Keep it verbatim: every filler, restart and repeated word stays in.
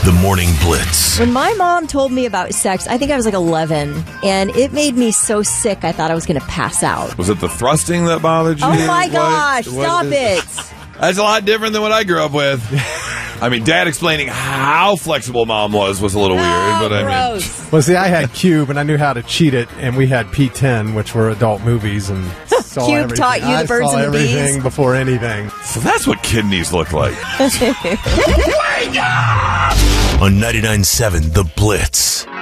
The Morning Blitz. When my mom told me about sex, I think I was like eleven, and it made me so sick I thought I was going to pass out. Was it the thrusting that bothered you? Oh my What- gosh, what stop is- it. That's a lot different than what I grew up with. I mean, Dad explaining how flexible Mom was was a little weird, Oh, but I mean, gross. Well, see, I had Cube, and I knew how to cheat it, and we had P ten, which were adult movies, and saw Cube everything. taught you the I birds saw and the bees? everything before anything. so that's what kidneys look like. On ninety-nine point seven, The Blitz.